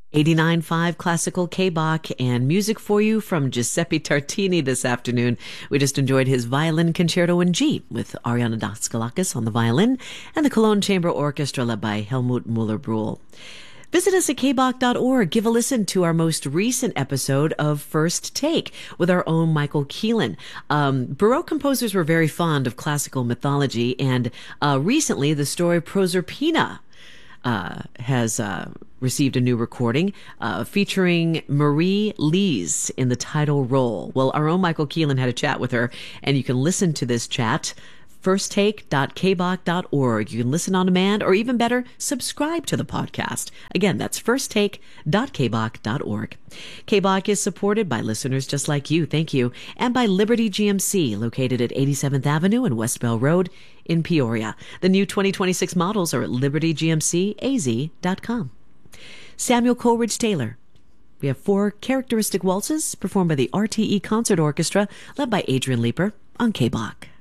89.5 Classical K-Bach and music for you from Giuseppe Tartini this afternoon. We just enjoyed his violin concerto in G with Ariana Daskalakis on the violin and the Cologne Chamber Orchestra led by Helmut Muller-Brühl. Visit us at kbach.org. Give a listen to our most recent episode of First Take with our own Michael Keelan. Baroque composers were very fond of classical mythology, and recently the story Proserpina has received a new recording featuring Marie Lees in the title role. Well, our own Michael Keelan had a chat with her, and you can listen to this chat firsttake.kbach.org. You can listen on demand, or even better, subscribe to the podcast. Again, that's firsttake.kbach.org. KBach is supported by listeners just like you, thank you, and by Liberty GMC, located at 87th Avenue and West Bell Road in Peoria. The new 2026 models are at libertygmcaz.com. Samuel Coleridge Taylor. We have 4 characteristic waltzes performed by the RTE Concert Orchestra, led by Adrian Leeper on KBach.